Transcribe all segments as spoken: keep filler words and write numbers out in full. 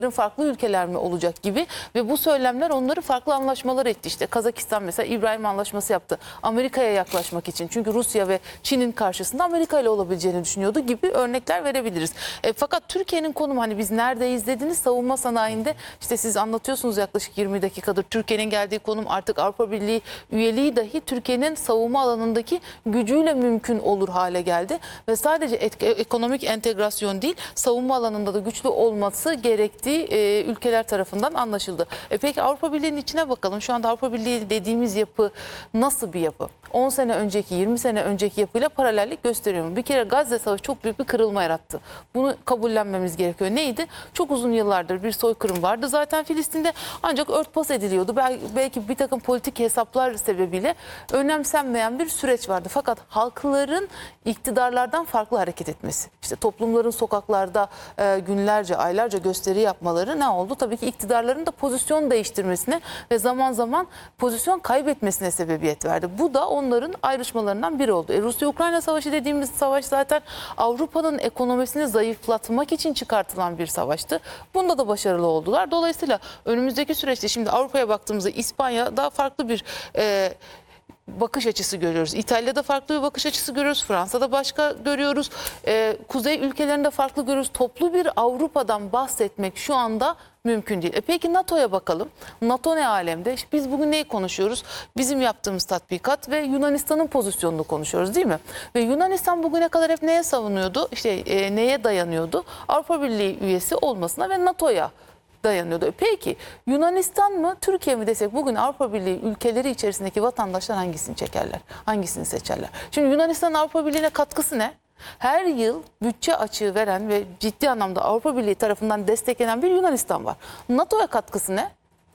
farklı ülkeler mi olacak gibi ve bu söylemler onları farklı anlaşmalar etti. İşte Kazakistan mesela İbrahim Anlaşması yaptı Amerika'ya yaklaşmak için. Çünkü Rusya ve Çin'in karşısında Amerika ile olabileceğini düşünüyordu gibi örnekler verebiliriz. E, fakat Türkiye'nin konumu hani biz neredeyiz dediniz, savunma sanayinde işte siz anlatıyorsunuz yaklaşık yirmi dakikadır Türkiye'nin geldiği konum artık Avrupa Birliği üyeliği dahi Türkiye'nin savunma alanındaki gücüyle mümkün olur hale geldi ve sadece et, ekonomik entegrasyon değil savunma alanında da güçlü olması gerektiği e, ülkeler tarafından anlaşıldı. E peki Avrupa Birliği'nin içine bakalım. Şu anda Avrupa Birliği dediğimiz yapı nasıl bir yapı? on sene önceki, yirmi sene önceki yapıyla paralellik gösteriyor mu? Bir kere Gazze Savaşı çok büyük bir kırılma yarattı. Bunu kabullenmemiz gerekiyor. Neydi? Çok uzun yıllardır bir soykırım vardı. Zaten Filistin'de ancak örtbas ediliyordu. Belki bir takım politik hesaplar sebebiyle önemsenmeyen bir süreç vardı. Fakat halkların iktidarlardan farklı hareket etmesi, işte toplumların sokaklarda e, günlerce, aylarca gösteri yapmaları ne oldu? Tabii ki iktidarların da pozisyon değiştirmesine ve zaman zaman pozisyon kaybetmesine sebebiyet verdi. Bu da onların ayrışmalarından biri oldu. E, Rusya-Ukrayna Savaşı dediğimiz savaş zaten Avrupa'nın ekonomisini zayıflatmak için çıkartılan bir savaştı. Bunda da başarılı oldular. Dolayısıyla önümüzdeki süreçte şimdi Avrupa'ya baktığımızda İspanya daha farklı bir e, bakış açısı görüyoruz. İtalya'da farklı bir bakış açısı görüyoruz. Fransa'da başka görüyoruz. Ee, kuzey ülkelerinde farklı görüyoruz. Toplu bir Avrupa'dan bahsetmek şu anda mümkün değil. E peki NATO'ya bakalım. NATO ne alemde? İşte biz bugün neyi konuşuyoruz? Bizim yaptığımız tatbikat ve Yunanistan'ın pozisyonunu konuşuyoruz değil mi? Ve Yunanistan bugüne kadar hep neye savunuyordu? İşte e, neye dayanıyordu? Avrupa Birliği üyesi olmasına ve NATO'ya dayanıyordu. Peki Yunanistan mı Türkiye mi desek bugün Avrupa Birliği ülkeleri içerisindeki vatandaşlar hangisini çekerler? Hangisini seçerler? Şimdi Yunanistan'ın Avrupa Birliği'ne katkısı ne? Her yıl bütçe açığı veren ve ciddi anlamda Avrupa Birliği tarafından desteklenen bir Yunanistan var. NATO'ya katkısı ne?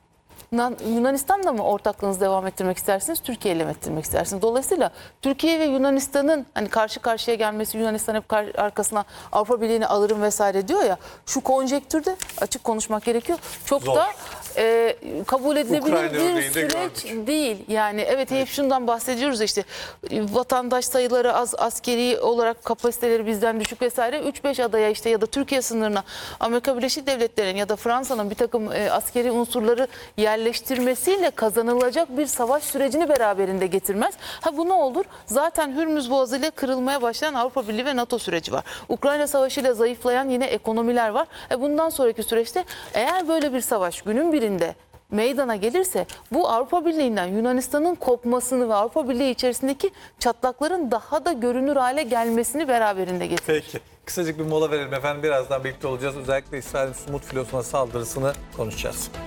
Yunanistan'la mı ortaklığınızı devam ettirmek istersiniz, Türkiye ile mi ettirmek istersiniz? Dolayısıyla Türkiye ve Yunanistan'ın hani karşı karşıya gelmesi, Yunanistan hep arkasına Avrupa Birliği'ni alırım vesaire diyor ya, şu konjektürde açık konuşmak gerekiyor. Çok Zor. da e, kabul edilebilir Ukrayna bir süreç gördük. değil. Yani evet, hep şundan bahsediyoruz işte vatandaş sayıları az, askeri olarak kapasiteleri bizden düşük vesaire. üç beş adaya işte ya da Türkiye sınırına Amerika Birleşik Devletleri'nin ya da Fransa'nın bir takım e, askeri unsurları yerleştirmesiyle kazanılacak bir savaş sürecini beraberinde getirmez. Ha bu ne olur? Zaten Hürmüz Boğazı ile kırılmaya başlayan Avrupa Birliği ve NATO süreci var. Ukrayna Savaşı ile zayıflayan yine ekonomiler var. E bundan sonraki süreçte eğer böyle bir savaş günün birinde meydana gelirse bu Avrupa Birliği'nden Yunanistan'ın kopmasını ve Avrupa Birliği içerisindeki çatlakların daha da görünür hale gelmesini beraberinde getirir. Peki. Kısacık bir mola verelim efendim. Birazdan birlikte olacağız. Özellikle İsrail'in Sumut filosuna saldırısını konuşacağız.